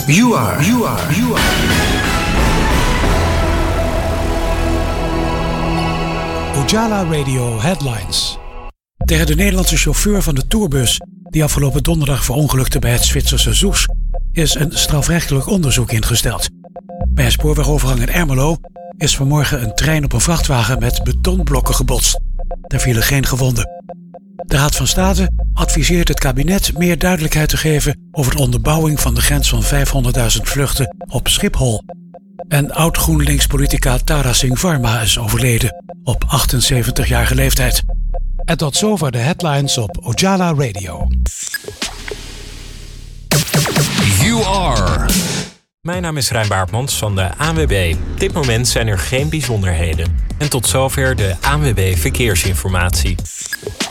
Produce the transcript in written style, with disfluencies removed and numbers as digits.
You are. Ojala Radio Headlines. Tegen de Nederlandse chauffeur van de tourbus die afgelopen donderdag verongelukte bij het Zwitserse Soes is een strafrechtelijk onderzoek ingesteld. Bij een spoorwegovergang in Ermelo is vanmorgen een trein op een vrachtwagen met betonblokken gebotst. Er vielen geen gewonden. De Raad van State adviseert het kabinet meer duidelijkheid te geven over de onderbouwing van de grens van 500.000 vluchten op Schiphol. En oud-GroenLinks-politica Tara Singh Varma is overleden op 78-jarige leeftijd. En tot zover de headlines op Ojala Radio. You are. Mijn naam is Rijn Baartmans van de ANWB. Op dit moment zijn er geen bijzonderheden. En tot zover de ANWB Verkeersinformatie.